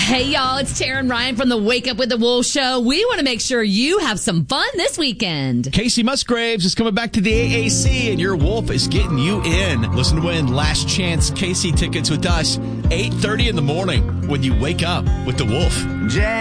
Hey, y'all, it's Tara and Ryan from the Wake Up with the Wolf show. We want to make sure you have some fun this weekend. Casey Musgraves is coming back to the AAC, and your Wolf is getting you in. Listen to win Last Chance Casey tickets with us, 8:30 in the morning when you wake up with the Wolf.